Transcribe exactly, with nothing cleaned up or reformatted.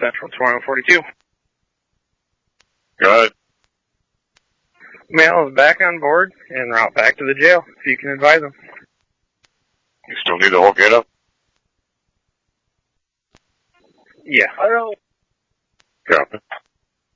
Central twenty forty-two. Go ahead. Male is back on board and route back to the jail, if you can advise him. You still need the whole get up? Yeah. I don't. Copy.